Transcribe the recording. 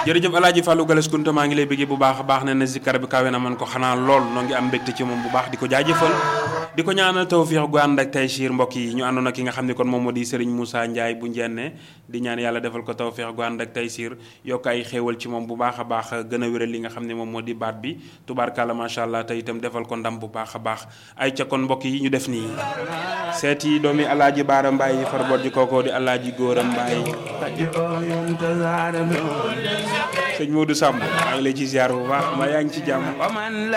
jërëjëf Alaaji Fallou Galass Kounta maa ngi lay bëggee bu baax a baax ne na zikkar bi kawe na man ko xanaa lool noo ngi am mbégte ci moom bu baax di ko jaajëfal di ko ñaanal tawfiix gu ànd ak taysiir mbokk yi ñu àndoon ak ki nga xam ne kon moom moo di Serigne Moussa Ndiaye bu njenne di ñaan yàlla defal ko tawfiix gu ànd ak taysiir yokk ay xéewal ci moom bu baax a baax gën a wéral li nga xam ne moom moo di baat bi tubaarkàlla macha allah te itam defal ko ndam bu baax a baax ay ca kon mbokk yi ñu def nii seeti doomi Alaaji Baara Mbaye farbot ji kookoo di Alaaji Góora Mbaye sëñ Modou Samb maa ngi lay ci ziar bu baax ma yaa ngi ci jàmm